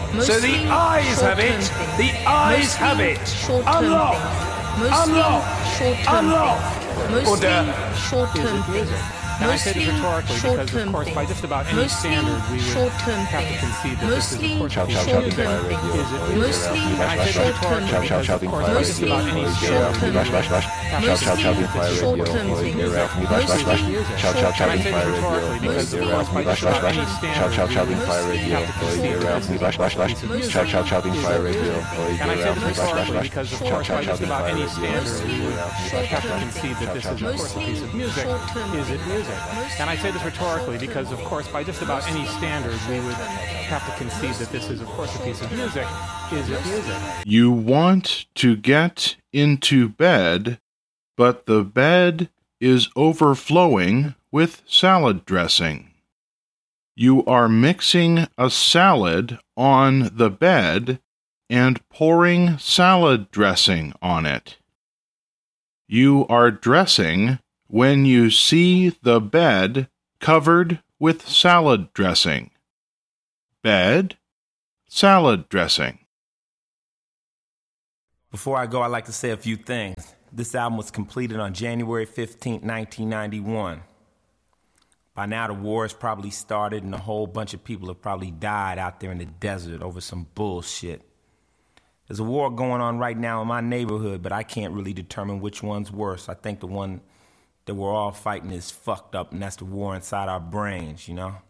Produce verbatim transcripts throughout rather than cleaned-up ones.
So the eyes have it. The eyes have it. Unlock. Unlock. Unlock. Mostly short-term things. And I say this rhetorically because, of course, by just about any standard, we would have to concede that this is, of course, a piece of music. Is it music? And I say this rhetorically because, of course, by just about any standard, we would have to concede that this is, of course, a piece of music. And I say this rhetorically because, of course, by just about any standard, we would have to concede that this is, of course, a piece of music. And I say this rhetorically because, of course, by just about any standard, we would have to concede that this is, of course, a piece of music. Is it music? And I say this rhetorically because, of course, by just about any standard, we would have to concede that this is, of course, a piece of music. Is it music? You want to get into bed, but the bed is overflowing with salad dressing. You are mixing a salad on the bed and pouring salad dressing on it. You are dressing when you see the bed covered with salad dressing. Bed, salad dressing. Before I go, I'd like to say a few things. This album was completed on January fifteenth, nineteen ninety-one. By now, the war has probably started and a whole bunch of people have probably died out there in the desert over some bullshit. There's a war going on right now in my neighborhood, but I can't really determine which one's worse. I think the one that we're all fighting is fucked up, and that's the war inside our brains, you know?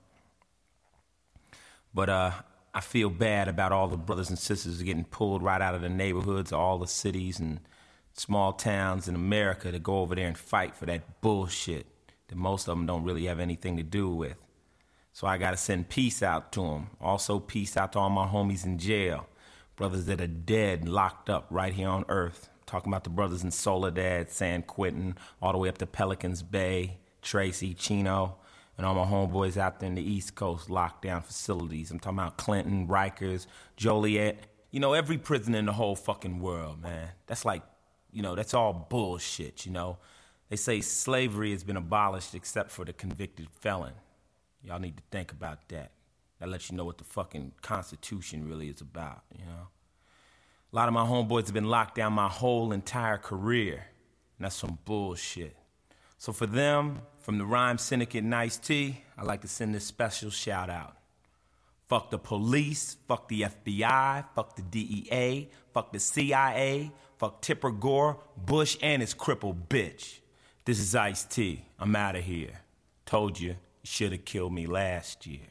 But uh, I feel bad about all the brothers and sisters getting pulled right out of the neighborhoods, all the cities and small towns in America to go over there and fight for that bullshit that most of them don't really have anything to do with. So I gotta send peace out to them. Also peace out to all my homies in jail, brothers that are dead and locked up right here on Earth. Talking about the brothers in Soledad, San Quentin, all the way up to Pelicans Bay, Tracy, Chino, and all my homeboys out there in the East Coast lockdown facilities. I'm talking about Clinton, Rikers, Joliet. You know, every prison in the whole fucking world, man. That's like, you know, that's all bullshit, you know. They say slavery has been abolished except for the convicted felon. Y'all need to think about that. That lets you know what the fucking Constitution really is about, you know. A lot of my homeboys have been locked down my whole entire career, and that's some bullshit. So for them, from the Rhyme Syndicate and Ice-T, I'd like to send this special shout out. Fuck the police, fuck the F B I, fuck the D E A, fuck the C I A, fuck Tipper Gore, Bush, and his crippled bitch. This is Ice-T. I'm out of here. Told you, you should have killed me last year.